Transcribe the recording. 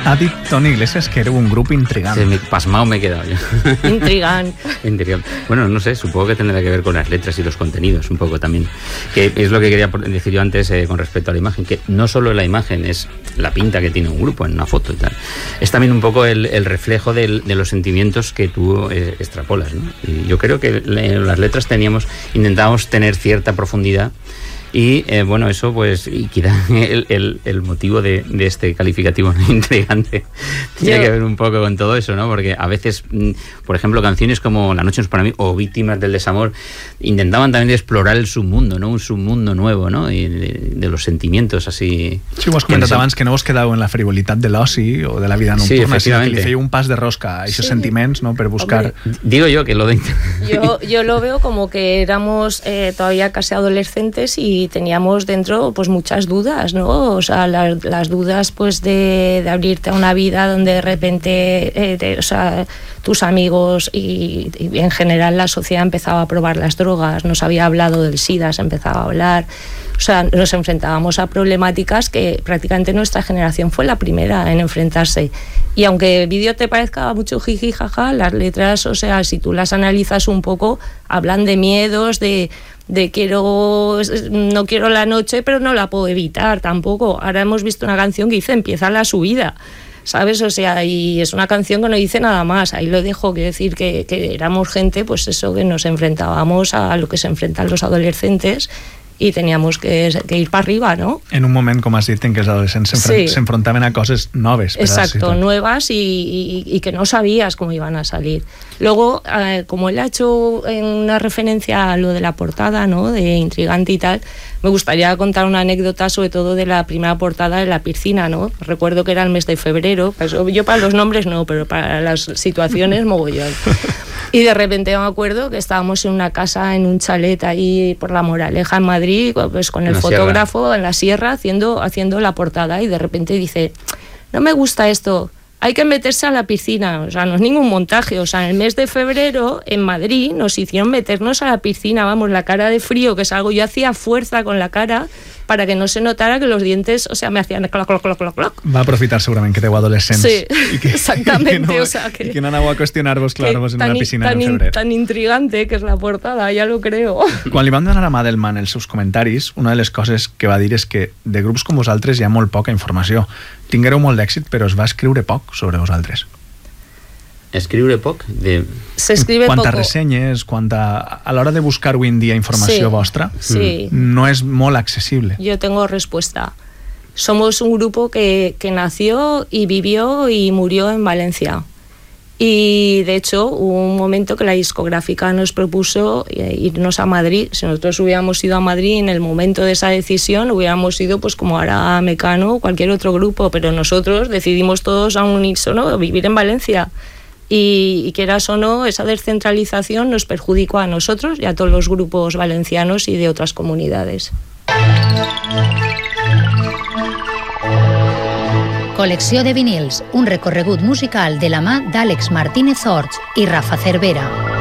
Ha dit Toni Iglesias que era un grupo intrigante. Pasmado me he quedado yo. Intrigante. Bueno, no sé, supongo que tendrá que ver con las letras y los contenidos un poco también. Que es lo que quería decir yo antes con respecto a la imagen, que no solo la imagen es la pinta que tiene un grupo en una foto y tal, es también un poco el reflejo de los sentimientos que tú extrapolas, ¿no? Y yo creo que en las letras intentábamos tener cierta profundidad. Y bueno, eso pues, y quizá el motivo de este calificativo intrigante tiene que ver un poco con todo eso, ¿no? Porque a veces, por ejemplo, canciones como La noche no es para mí o Víctimas del desamor intentaban también explorar el submundo, ¿no? Un submundo nuevo, ¿no? Y de los sentimientos así. Sí, vos comentat abans que no vos quedeu en la frivolitat de l'oci o de la vida nocturna, sí, efectivamente. Que li fèieu un pas de rosca a esos sentiments, ¿no? Per buscar... Hombre, digo yo que lo de... Yo lo veo como que éramos todavía casi adolescentes y teníamos dentro pues muchas dudas, ¿no? O sea, las dudas pues de abrirte a una vida donde de repente o sea, tus amigos y en general la sociedad empezaba a probar las drogas, no se había hablado del SIDA, se empezaba a hablar, o sea, nos enfrentábamos a problemáticas que prácticamente nuestra generación fue la primera en enfrentarse. Y aunque el vídeo te parezca mucho jiji jaja, las letras, o sea, si tú las analizas un poco, hablan de miedos, de no quiero la noche, pero no la puedo evitar tampoco. Ahora hemos visto una canción que dice empieza la subida, ¿sabes? O sea, y es una canción que no dice nada más. Ahí lo dejo, quiero decir que éramos gente, pues eso, que nos enfrentábamos a lo que se enfrentan los adolescentes i teníamos que ir para arriba, ¿no? En un moment, com has dit, en què els adolescents s'enfrontaven a coses noves. Exacto, nuevas y que no sabías cómo iban a salir. Luego, como él ha hecho una referencia a lo de la portada, ¿no? De intrigante y tal, me gustaría contar una anécdota sobre todo de la primera portada de La Piscina, ¿no? Recuerdo que era el mes de febrero, pues yo para los nombres no, pero para las situaciones mogollón. Y de repente me acuerdo que estábamos en una casa, en un chalet ahí por La Moraleja, en Madrid, pues con el fotógrafo en la sierra haciendo la portada, y de repente dice, no me gusta esto, hay que meterse a la piscina. O sea, no es ningún montaje. O sea, en el mes de febrero en Madrid nos hicieron meternos a la piscina, vamos, la cara de frío, que es algo, yo hacía fuerza con la cara para que no se notara que los dientes, o sea, me hacían cloc, cloc, cloc, cloc, cloc. Va aprofitar segurament que teniu adolescents. Sí, que, exactamente. I que no, o sea, que no aneu a qüestionar-vos, clavar-vos en una piscina en febrer. Tan intrigante que és la portada, ja lo creo. Quan li van donar a Madelman els seus comentaris, una de les coses que va dir és que de grups com vosaltres hi ha molt poca informació. Tinguereu molt d'èxit, però es va escriure poc sobre vosaltres. Escriure poc? S'escribe poc. Quant a ressenyes, a l'hora de buscar avui en dia informació vostra, no es molt accesible. Yo tengo respuesta. Somos un grupo que nació y vivió y murió en Valencia. Y de hecho hubo un momento que la discográfica nos propuso irnos a Madrid. Si nosotros hubiéramos ido a Madrid en el momento de esa decisión, hubiéramos ido pues como ahora Mecano o cualquier otro grupo, pero nosotros decidimos todos a unísono vivir en Valencia. Y quieras o no, esa descentralización nos perjudicó a nosotros y a todos los grupos valencianos y de otras comunidades. Col·lecció de vinils, un recorregut musical de la mà d'Àlex Martínez Orts i Rafa Cervera.